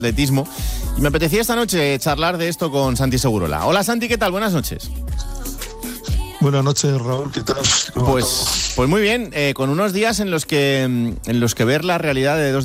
atletismo. Y me apetecía esta noche charlar de esto con Santi Segurola. Hola Santi, ¿qué tal? Buenas noches. Buenas noches, Raúl, ¿qué tal? Pues muy bien, con unos días en los que ver la realidad de dos